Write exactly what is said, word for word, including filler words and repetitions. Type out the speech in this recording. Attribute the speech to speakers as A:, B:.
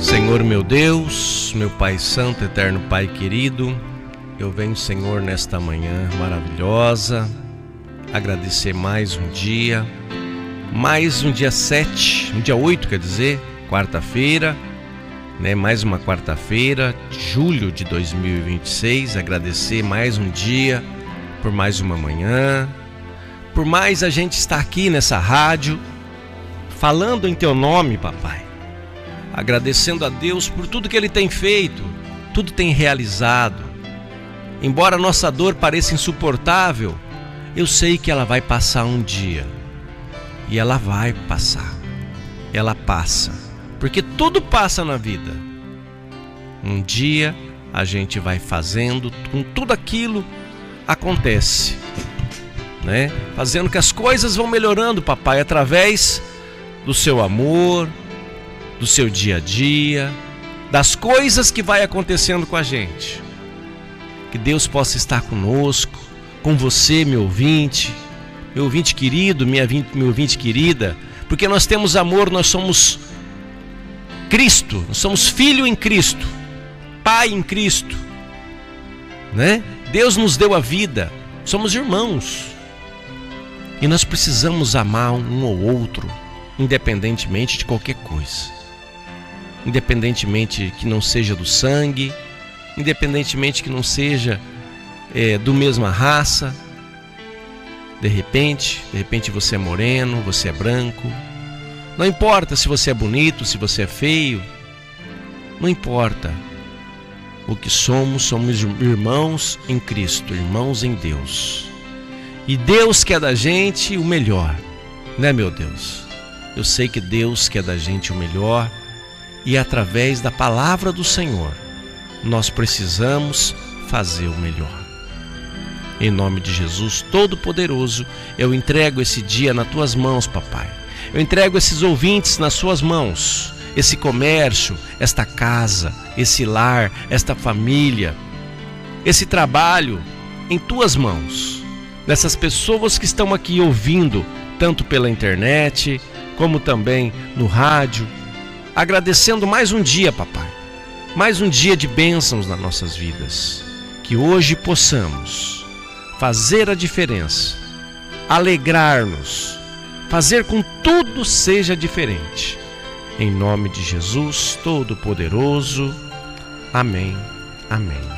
A: Senhor meu Deus, meu Pai Santo, Eterno Pai querido, eu venho, Senhor, nesta manhã maravilhosa, agradecer mais um dia, mais um dia sete, um dia oito, quer dizer, quarta-feira, né? Mais uma quarta-feira, julho de dois mil e vinte e seis, agradecer mais um dia, por mais uma manhã, por mais a gente estar aqui nessa rádio, falando em Teu nome, Papai, agradecendo a Deus por tudo que Ele tem feito, tudo tem realizado. Embora a nossa dor pareça insuportável, eu sei que ela vai passar um dia. E ela vai passar. Ela passa. Porque tudo passa na vida. Um dia a gente vai fazendo com tudo aquilo acontece, né? Fazendo que as coisas vão melhorando, Papai, através do Seu amor, do Seu dia a dia, das coisas que vai acontecendo com a gente. Que Deus possa estar conosco, com você, meu ouvinte, meu ouvinte querido, minha meu ouvinte querida, porque nós temos amor, nós somos Cristo, nós somos filho em Cristo, Pai em Cristo, né? Deus nos deu a vida, somos irmãos, e nós precisamos amar um ou outro, independentemente de qualquer coisa, independentemente que não seja do sangue, independentemente que não seja é, do mesma raça. De repente, de repente você é moreno, você é branco. Não importa se você é bonito, se você é feio. Não importa. O que somos, somos irmãos em Cristo, irmãos em Deus. E Deus quer da gente o melhor, né, meu Deus? Eu sei que Deus quer da gente o melhor, e através da palavra do Senhor nós precisamos fazer o melhor. Em nome de Jesus Todo-Poderoso, eu entrego esse dia nas Tuas mãos, Papai. Eu entrego esses ouvintes nas Suas mãos, esse comércio, esta casa, esse lar, esta família, esse trabalho em Tuas mãos. Dessas pessoas que estão aqui ouvindo, tanto pela internet, como também no rádio, agradecendo mais um dia, Papai. Mais um dia de bênçãos nas nossas vidas. Que hoje possamos fazer a diferença, alegrar-nos, fazer com que tudo seja diferente. Em nome de Jesus Todo-Poderoso. Amém. Amém.